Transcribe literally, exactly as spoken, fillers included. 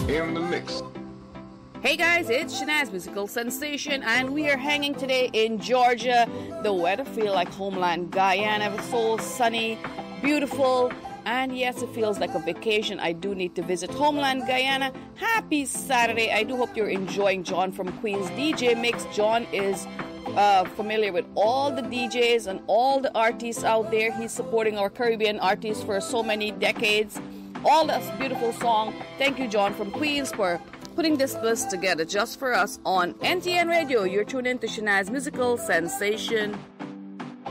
in the mix. Hey guys, it's Shanaz Musical Sensation, and we are hanging today in Georgia. The weather feels like homeland Guyana. It's so sunny, beautiful, and yes, it feels like a vacation. I do need to visit homeland Guyana. Happy Saturday. I do hope you're enjoying John from Queens D J Mix. John is uh, familiar with all the D Js and all the artists out there. He's supporting our Caribbean artists for so many decades. All this beautiful song. Thank you, John from Queens, for putting this list together just for us on N T N Radio. You're tuned in to Shanaz Musical Sensation.